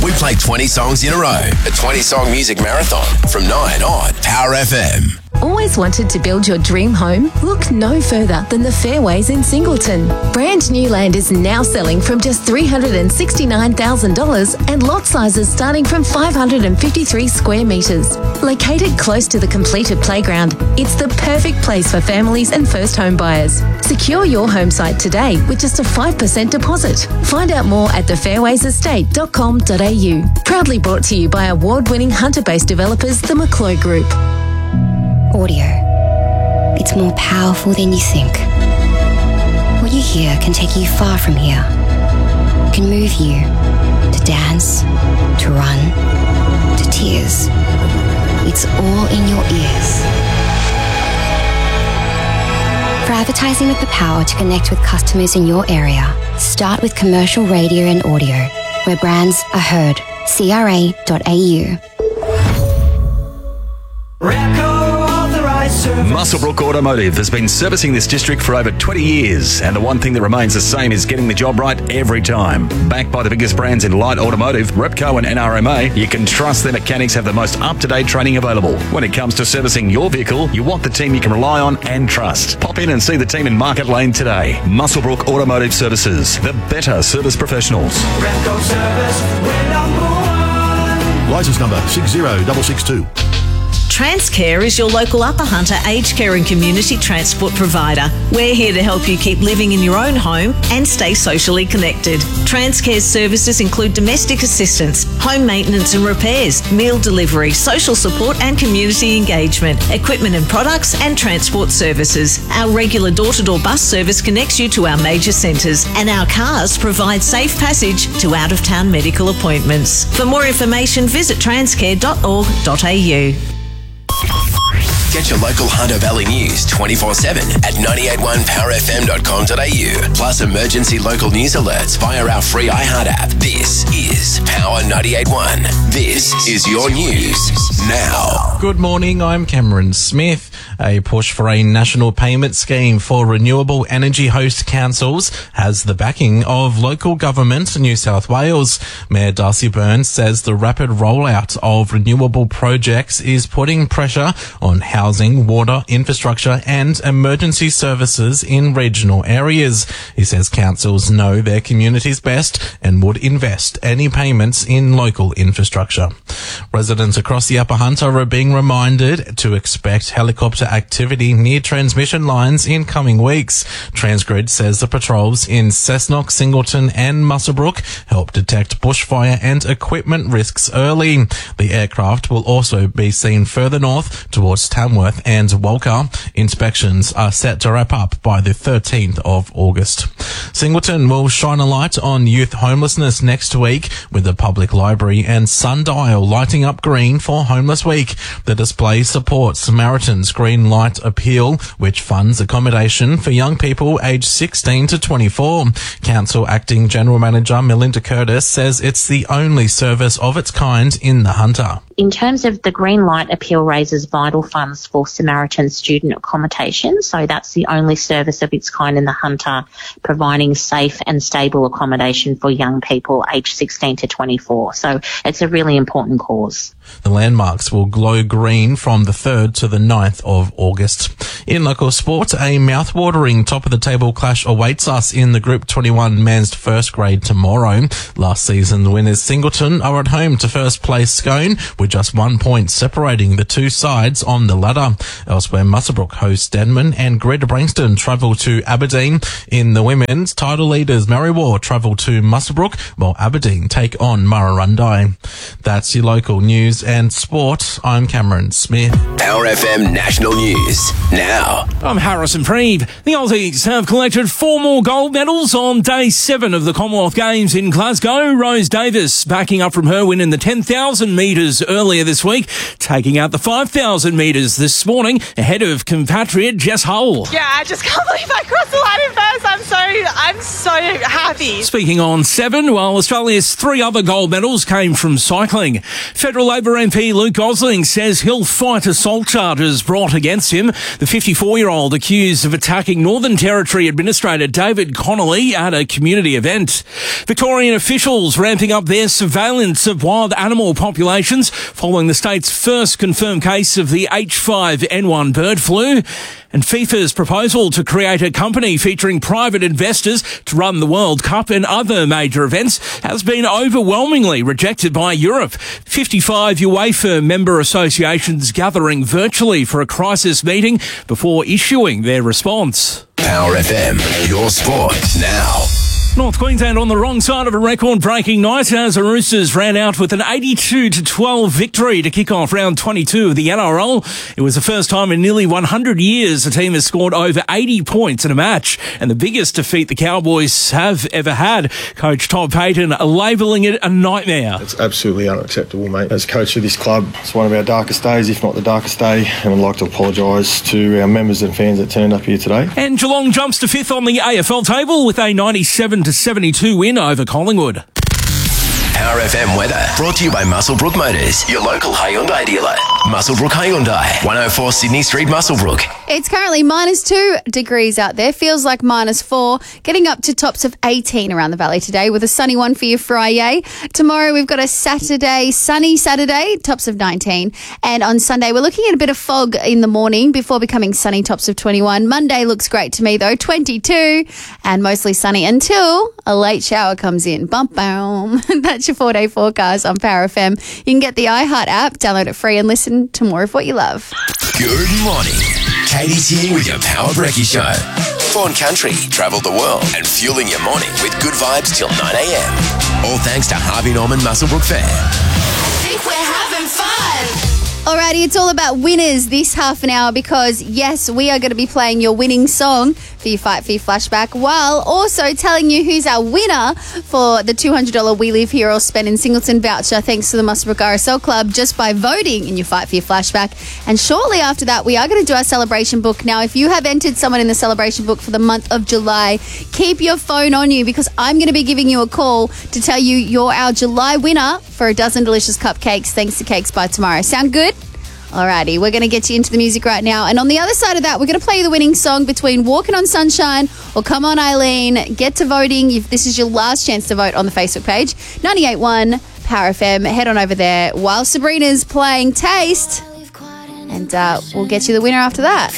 We play 20 songs in a row. A 20-song music marathon from 9 on Power FM. Always wanted to build your dream home? Look no further than the Fairways in Singleton. Brand new land is now selling from just $369,000 and lot sizes starting from 553 square metres. Located close to the completed playground, it's the perfect place for families and first home buyers. Secure your home site today with just a 5% deposit. Find out more at thefairwaysestate.com.au. Proudly brought to you by award-winning Hunter-based developers, the McCloy Group. Audio. It's more powerful than you think. What you hear can take you far from here. It can move you to dance, to run, to tears. It's all in your ears. For advertising with the power to connect with customers in your area, start with commercial radio and audio, where brands are heard. CRA.au. Muswellbrook Automotive has been servicing this district for over 20 years, and the one thing that remains the same is getting the job right every time. Backed by the biggest brands in light automotive, Repco and NRMA, you can trust their mechanics have the most up-to-date training available. When it comes to servicing your vehicle, you want the team you can rely on and trust. Pop in and see the team in Market Lane today. Muswellbrook Automotive Services, the better service professionals. Repco Service, we're number one. Licence number 60662. Transcare is your local Upper Hunter aged care and community transport provider. We're here to help you keep living in your own home and stay socially connected. Transcare's services include domestic assistance, home maintenance and repairs, meal delivery, social support and community engagement, equipment and products and transport services. Our regular door-to-door bus service connects you to our major centres, and our cars provide safe passage to out-of-town medical appointments. For more information, visit transcare.org.au. Get your local Hunter Valley news 24/7 at 981powerfm.com.au. Plus emergency local news alerts via our free iHeart app. This is Power 98.1. This is your news now. Good morning, I'm Cameron Smith. A push for a national payment scheme for renewable energy host councils has the backing of local government New South Wales. Mayor Darcy Byrne says the rapid rollout of renewable projects is putting pressure on housing, water, infrastructure and emergency services in regional areas. He says councils know their communities best and would invest any payments in local infrastructure. Residents across the Upper Hunter are being reminded to expect helicopter activity near transmission lines in coming weeks. Transgrid says the patrols in Cessnock, Singleton and Muswellbrook help detect bushfire and equipment risks early. The aircraft will also be seen further north towards Tamworth and Walker. Inspections are set to wrap up by the 13th of August. Singleton will shine a light on youth homelessness next week with the public library and Sundial lighting up green for Homeless Week. The display supports Samaritan's Green Light Appeal, which funds accommodation for young people aged 16 to 24. Council Acting General Manager Melinda Curtis says it's the only service of its kind in the Hunter. In terms of the Green Light Appeal raises vital funds for Samaritan student accommodation, so that's the only service of its kind in the Hunter, providing safe and stable accommodation for young people aged 16 to 24. So it's a really important cause. The landmarks will glow green from the 3rd to the 9th of August. In local sport, a mouth-watering top-of-the-table clash awaits us in the Group 21 men's first grade tomorrow. Last season's winners Singleton are at home to first place Scone, with just 1 point separating the two sides on the ladder. Elsewhere, Muswellbrook hosts Denman and Greater Branxton travel to Aberdeen. In the women's, title leaders Marywar travel to Muswellbrook, while Aberdeen take on Murrurundi. That's your local news and sport. I'm Cameron Smith. Power FM National News now. I'm Harrison Freed. The Aussies have collected 4 more gold medals on day 7 of the Commonwealth Games in Glasgow. Rose Davis backing up from her win in the 10,000 metres earlier this week, taking out the 5,000 metres this morning ahead of compatriot Jess Hull. Yeah, I just can't believe I crossed the line in first. I'm so happy. Speaking on 7, while Australia's 3 other gold medals came from cycling. Federal Labor MP Luke Gosling says he'll fight assault charges brought against him. The 54-year-old accused of attacking Northern Territory Administrator David Connolly at a community event. Victorian officials ramping up their surveillance of wild animal populations following the state's first confirmed case of the H5N1 bird flu. And FIFA's proposal to create a company featuring private investors to run the World Cup and other major events has been overwhelmingly rejected by Europe. 55 UEFA member associations gathering virtually for a crisis meeting before issuing their response. Power FM, your sport now. North Queensland on the wrong side of a record-breaking night as the Roosters ran out with an 82-12 victory to kick off round 22 of the NRL. It was the first time in nearly 100 years a team has scored over 80 points in a match, and the biggest defeat the Cowboys have ever had. Coach Todd Payten labelling it a nightmare. It's absolutely unacceptable, mate. As coach of this club, it's one of our darkest days, if not the darkest day, and I'd like to apologise to our members and fans that turned up here today. And Geelong jumps to fifth on the AFL table with a 97-72 win over Collingwood. Power FM weather brought to you by Muswellbrook Motors, your local Hyundai dealer. Muswellbrook Hyundai, 104 Sydney Street, Muswellbrook. It's currently -2 degrees out there. Feels like -4. Getting up to tops of 18 around the valley today with a sunny one for your Friday. Tomorrow we've got a sunny Saturday, tops of 19. And on Sunday we're looking at a bit of fog in the morning before becoming sunny, tops of 21. Monday looks great to me though, 22. And mostly sunny until a late shower comes in. Bump, boom. That's your 4-day forecast on Power FM. You can get the iHeart app, download it free and listen to more of what you love. Good morning. Katie's here with your Power Brekkie Show. Born country, travel the world, and fueling your morning with good vibes till 9 a.m. All thanks to Harvey Norman Muswellbrook Fair. Think we're having fun. Alrighty, it's all about winners this half an hour because, yes, we are going to be playing your winning song for your Fight For Your Flashback while also telling you who's our winner for the $200 We Live Here or Spend in Singleton voucher thanks to the Muswellbrook RSL Club just by voting in your Fight For Your Flashback. And shortly after that, we are going to do our celebration book. Now, if you have entered someone in the celebration book for the month of July, keep your phone on you because I'm going to be giving you a call to tell you you're our July winner for a dozen delicious cupcakes thanks to Cakes by Tomorrow. Sound good? Alrighty, we're going to get you into the music right now. And on the other side of that, we're going to play you the winning song between Walking on Sunshine or Come On Eileen. Get to voting. This is your last chance to vote on the Facebook page. 98.1 Power FM. Head on over there while Sabrina's playing Taste. And we'll get you the winner after that.